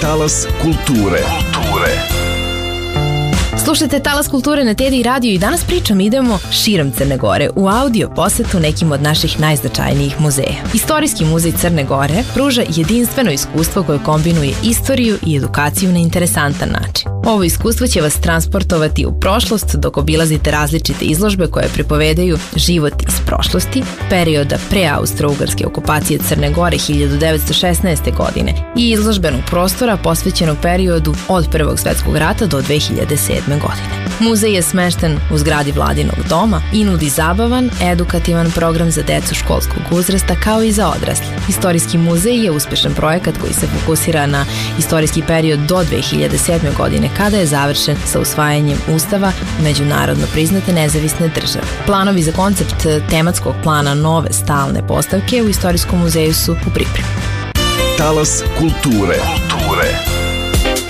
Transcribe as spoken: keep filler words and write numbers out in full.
Talas kulture. Kulture. Slušajte Talas kulture na Tedi radio i danas pričam idemo širom Crne Gore u audio posetu nekim od naših najznačajnijih muzeja. Istorijski muzej Crne Gore pruža jedinstveno iskustvo koje kombinuje istoriju i edukaciju na interesantan način. Ovo iskustvo će vas transportovati u prošlost dok obilazite različite izložbe koje pripovedaju život iz prošlosti, perioda pre austro-ugarske okupacije Crne Gore hiljadu devetsto šesnaeste. godine i izložbenog prostora posvećenog periodu od Prvog svetskog rata do dve hiljade sedme. godine. Muzej je smešten u zgradi Vladinog doma i nudi zabavan, edukativan program za decu školskog uzrasta kao i za odrasle. Istorijski muzej je uspešan projekat koji se fokusira na istorijski period do dve hiljade sedme. godine kada je završen sa usvajanjem Ustava međunarodno priznate nezavisne države. Planovi za koncept tematskog plana nove stalne postavke u Istorijskom muzeju su u pripremi. Talas kulture. Kulture.